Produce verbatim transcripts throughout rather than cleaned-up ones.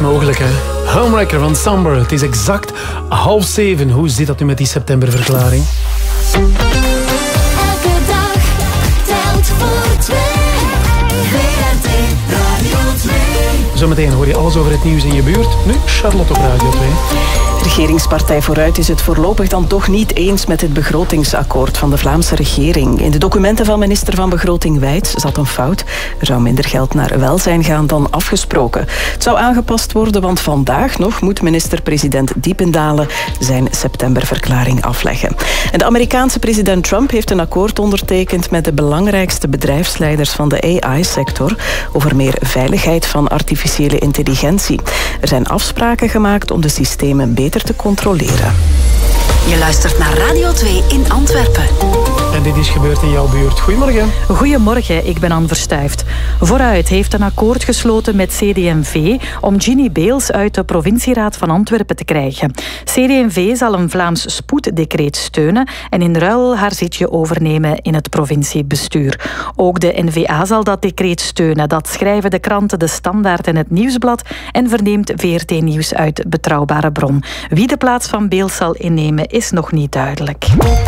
mogelijk, hè? Homewrecker van Samber. Het is exact half zeven. Hoe zit dat nu met die septemberverklaring? Elke dag telt voor twee. V R T Radio twee. Zometeen hoor je alles over het nieuws in je buurt. Nu Charlotte op Radio twee. Regeringspartij Vooruit is het voorlopig dan toch niet eens met het begrotingsakkoord van de Vlaamse regering. In de documenten van minister van Begroting Wijts zat een fout. Er zou minder geld naar welzijn gaan dan afgesproken. Het zou aangepast worden, want vandaag nog moet minister-president Diependalen zijn septemberverklaring afleggen. En de Amerikaanse president Trump heeft een akkoord ondertekend met de belangrijkste bedrijfsleiders van de A I-sector over meer veiligheid van artificiële intelligentie. Er zijn afspraken gemaakt om de systemen beter te controleren. Je luistert naar Radio twee in Antwerpen. En dit is gebeurd in jouw buurt. Goedemorgen. Goedemorgen, ik ben Anne Verstuift. Vooruit heeft een akkoord gesloten met C D M V om Ginny Beels uit de provincieraad van Antwerpen te krijgen. C D M V zal een Vlaams spoeddecreet steunen en in ruil haar zitje overnemen in het provinciebestuur. Ook de N V A zal dat decreet steunen. Dat schrijven de kranten De Standaard en het Nieuwsblad en verneemt V R T Nieuws uit betrouwbare bron. Wie de plaats van Beels zal innemen is nog niet duidelijk.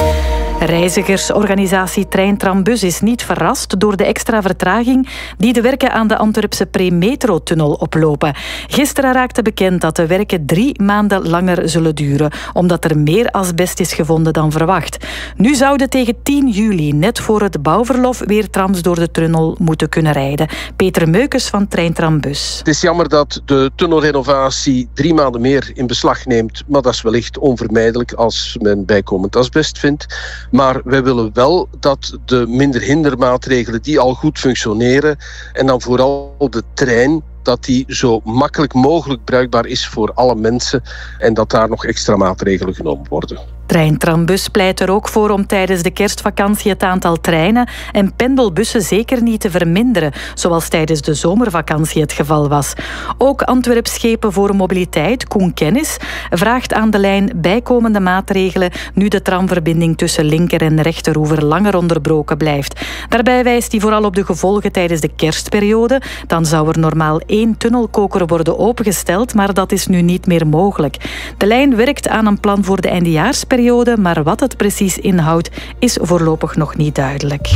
Reizigersorganisatie Trein Trambus is niet verrast door de extra vertraging die de werken aan de Antwerpse pre-metro-tunnel oplopen. Gisteren raakte bekend dat de werken drie maanden langer zullen duren, omdat er meer asbest is gevonden dan verwacht. Nu zouden tegen tien juli, net voor het bouwverlof, weer trams door de tunnel moeten kunnen rijden. Peter Meukes van Trein Trambus. Het is jammer dat de tunnelrenovatie drie maanden meer in beslag neemt, maar dat is wellicht onvermijdelijk als men bijkomend asbest vindt. Maar wij willen wel dat de minder hindermaatregelen die al goed functioneren en dan vooral de trein, dat die zo makkelijk mogelijk bruikbaar is voor alle mensen en dat daar nog extra maatregelen genomen worden. Trein Trambus pleit er ook voor om tijdens de kerstvakantie het aantal treinen en pendelbussen zeker niet te verminderen, zoals tijdens de zomervakantie het geval was. Ook Antwerp Schepen voor Mobiliteit, Koen Kennis, vraagt aan de lijn bijkomende maatregelen nu de tramverbinding tussen linker en rechteroever langer onderbroken blijft. Daarbij wijst hij vooral op de gevolgen tijdens de kerstperiode. Dan zou er normaal één tunnelkoker worden opengesteld, maar dat is nu niet meer mogelijk. De lijn werkt aan een plan voor de eindejaarsperiode, maar wat het precies inhoudt is voorlopig nog niet duidelijk.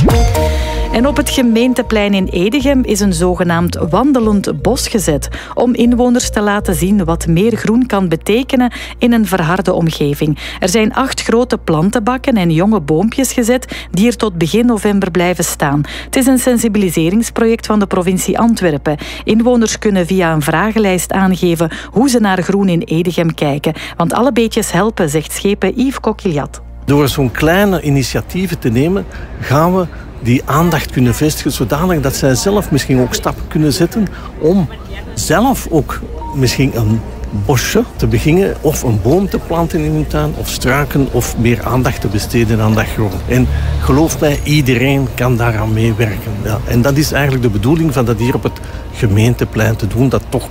En op het gemeenteplein in Edegem is een zogenaamd wandelend bos gezet om inwoners te laten zien wat meer groen kan betekenen in een verharde omgeving. Er zijn acht grote plantenbakken en jonge boompjes gezet die er tot begin november blijven staan. Het is een sensibiliseringsproject van de provincie Antwerpen. Inwoners kunnen via een vragenlijst aangeven hoe ze naar groen in Edegem kijken. Want alle beetjes helpen, zegt schepen Yves Coquillat. Door zo'n kleine initiatieven te nemen, gaan we die aandacht kunnen vestigen, zodanig dat zij zelf misschien ook stappen kunnen zetten om zelf ook misschien een bosje te beginnen of een boom te planten in hun tuin of struiken of meer aandacht te besteden aan dat groen. En geloof mij, iedereen kan daaraan meewerken. Ja. En dat is eigenlijk de bedoeling van dat hier op het gemeenteplein te doen, dat toch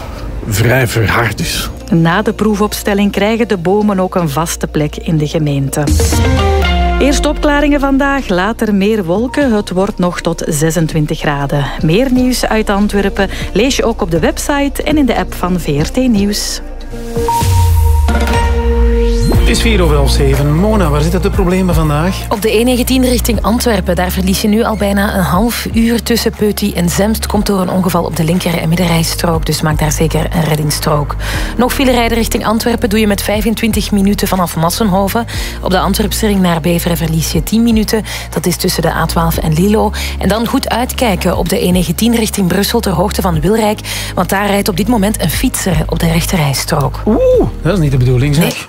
vrij verhard is. Na de proefopstelling krijgen de bomen ook een vaste plek in de gemeente. Eerst opklaringen vandaag, later meer wolken. Het wordt nog tot zesentwintig graden. Meer nieuws uit Antwerpen lees je ook op de website en in de app van V R T Nieuws. Het is vier over half zeven. Mona, waar zitten de problemen vandaag? Op de E negentien richting Antwerpen. Daar verlies je nu al bijna een half uur tussen Peuty en Zemst. Komt door een ongeval op de linker- en middenrijstrook. Dus maak daar zeker een reddingsstrook. Nog file rijden richting Antwerpen doe je met vijfentwintig minuten vanaf Massenhoven. Op de Antwerpse ring naar Beveren verlies je tien minuten. Dat is tussen de A twaalf en Lilo. En dan goed uitkijken op de E negentien richting Brussel ter hoogte van Wilrijk. Want daar rijdt op dit moment een fietser op de rechterrijstrook. Oeh, dat is niet de bedoeling, zeg. Nee.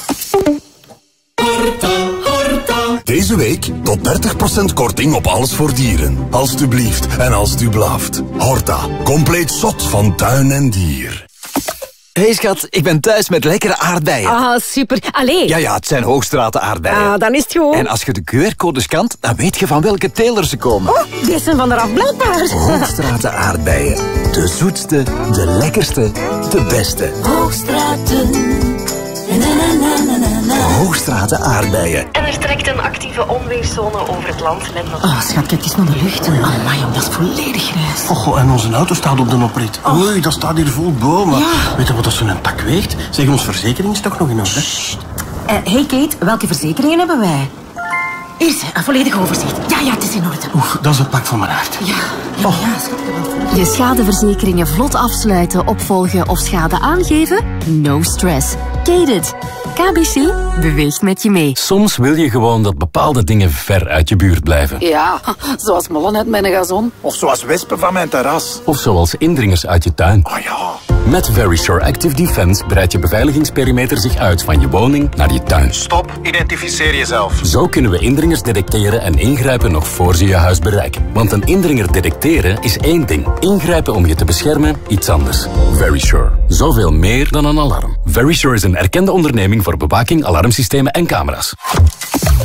Deze week tot dertig procent korting op alles voor dieren. Alsjeblieft en als u blaaft. Horta, compleet zot van tuin en dier. Hey schat, ik ben thuis met lekkere aardbeien. Ah, super. Allee. Ja, ja, het zijn Hoogstraten aardbeien. Ah, dan is het gewoon. En als je de Q R-code scant, dan weet je van welke teler ze komen. Oh, die zijn van eraf blijkbaar. Hoogstraten aardbeien. De zoetste, de lekkerste, de beste. Hoogstraten. Na, na, na, na, na. Hoogstraten aardbeien. En er trekt een actieve onweerszone over het land met nog... Oh, schat, kijk eens naar de lucht. Amai, jong, dat is volledig grijs. Och, en onze auto staat op de oprit. Oh. Oei, dat staat hier vol bomen. Ja. Weet je wat dat zo'n tak weegt? Zeg, ons verzekering is toch nog in orde? Uh, hey Kate, welke verzekeringen hebben wij? Hier is een volledig overzicht. Ja, ja, het is in orde. Oeh, dat is het pak van mijn hart. Ja, ja, Oh. ja, schat, ik heb wel. Je schadeverzekeringen vlot afsluiten, opvolgen of schade aangeven? No stress. Kate-it. K B C beweegt met je mee. Soms wil je gewoon dat bepaalde dingen ver uit je buurt blijven. Ja, zoals mollen uit mijn gazon. Of zoals wespen van mijn terras. Of zoals indringers uit je tuin. Oh ja. Met Verisure Active Defense breidt je beveiligingsperimeter zich uit van je woning naar je tuin. Stop, identificeer jezelf. Zo kunnen we indringers detecteren en ingrijpen nog voor ze je huis bereiken. Want een indringer detecteren is één ding. Ingrijpen om je te beschermen, iets anders. Verisure. Zoveel meer dan een alarm. Verisure is een erkende onderneming voor bewaking, alarmsystemen en camera's.